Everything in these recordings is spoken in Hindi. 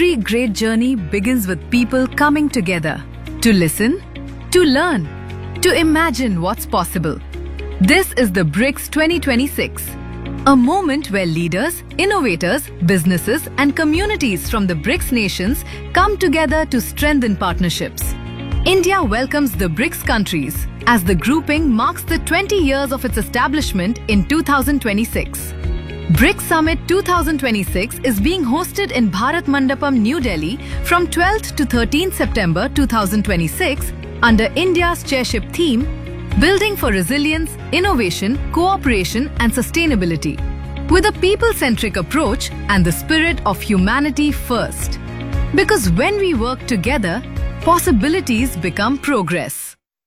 Every great journey begins with people coming together to listen, to learn, to imagine what's possible. This is the BRICS 2026, a moment where leaders, innovators, businesses and communities from the BRICS nations come together to strengthen partnerships. India welcomes the BRICS countries as the grouping marks the 20 years of its establishment in 2026. BRICS Summit 2026 is being hosted in Bharat Mandapam, New Delhi from 12th to 13th September 2026 under India's chairship theme, Building for Resilience, Innovation, Cooperation and Sustainability, with a people-centric approach and the spirit of humanity first. Because when we work together, possibilities become progress.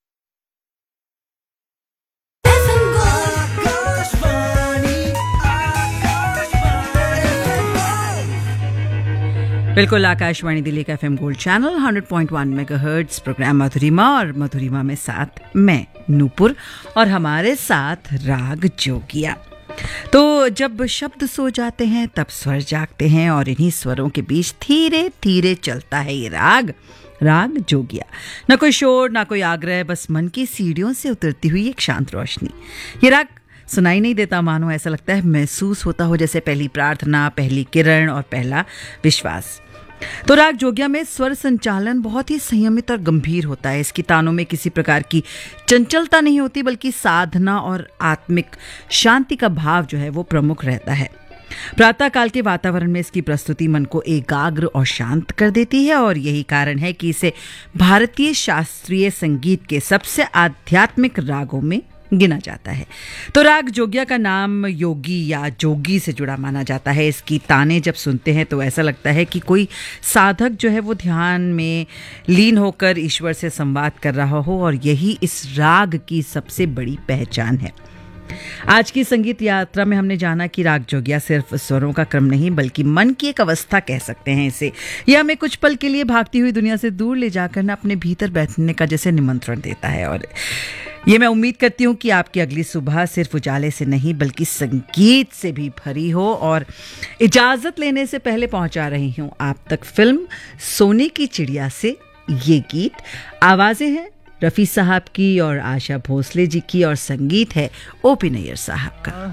बिल्कुल आकाशवाणी दिल्ली का FM gold channel 100.1 megahertz, programme मधुरिमा और मधुरिमा में साथ मैं नूपुर और हमारे साथ राग जोगिया। तो जब शब्द सो जाते हैं तब स्वर जागते हैं और इन्हीं स्वरों के बीच धीरे धीरे चलता है ये राग जोगिया। न कोई शोर ना कोई आग्रह, बस मन की सीढ़ियों से उतरती हुई एक शांत रोशनी। ये राग सुनाई नहीं देता, मानो ऐसा लगता है महसूस होता हो जैसे पहली प्रार्थना, पहली किरण और पहला विश्वास। तो राग जोगिया में स्वर संचालन बहुत ही संयमित और गंभीर होता है। इसकी तानों में किसी प्रकार की चंचलता नहीं होती, बल्कि साधना और आत्मिक शांति का भाव जो है वो प्रमुख रहता है। प्रातः काल के वातावरण में इसकी प्रस्तुति मन को एकाग्र और शांत कर देती है और यही कारण है कि इसे भारतीय शास्त्रीय संगीत के सबसे आध्यात्मिक रागों में गिना जाता है। तो राग जोगिया का नाम योगी या जोगी से जुड़ा माना जाता है। इसकी ताने जब सुनते हैं तो ऐसा लगता है कि कोई साधक जो है वो ध्यान में लीन होकर ईश्वर से संवाद कर रहा हो, और यही इस राग की सबसे बड़ी पहचान है। आज की संगीत यात्रा में हमने जाना कि राग जोगिया सिर्फ स्वरों का क्रम नहीं, बल्कि मन की एक अवस्था कह सकते हैं इसे। यह हमें कुछ पल के लिए भागती हुई दुनिया से दूर ले जाकर ना अपने भीतर बैठने का जैसे निमंत्रण देता है। और ये मैं उम्मीद करती हूँ कि आपकी अगली सुबह सिर्फ उजाले से नहीं बल्कि संगीत से भी भरी हो। और इजाज़त लेने से पहले पहुंचा रही हूँ आप तक फिल्म सोने की चिड़िया से ये गीत। आवाज़ें हैं रफ़ी साहब की और आशा भोसले जी की, और संगीत है ओपी नैयर साहब का।